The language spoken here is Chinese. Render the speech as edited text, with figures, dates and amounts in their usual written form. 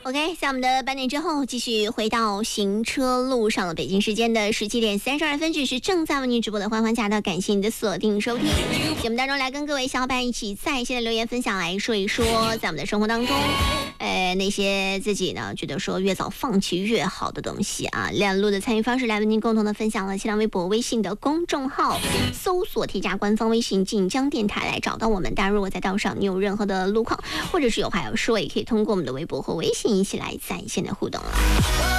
OK， 在我们的8点之后，继续回到行车路上了。北京时间的17点32分，这是正在为您直播的欢欢驾到，感谢您的锁定收听。节目当中来跟各位小伙伴一起在线的留言分享，来说一说在我们的生活当中，那些自己呢觉得说越早放弃越好的东西啊。两路的参与方式来为您共同的分享了新浪微博、微信的公众号，搜索添加官方微信晋江电台来找到我们。大家如果在道上你有任何的路况，或者是有话要说，也可以通过我们的微博和微信一起来在线的互动了。